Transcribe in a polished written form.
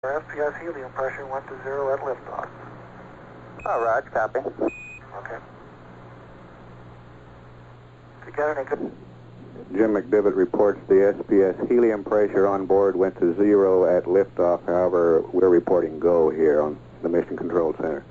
FPS helium pressure went to 0 at liftoff. Oh, Raj, copy. Okay. If you got any good... Jim McDivitt reports the SPS helium pressure on board went to 0 at liftoff. However, we're reporting go here on the Mission Control Center.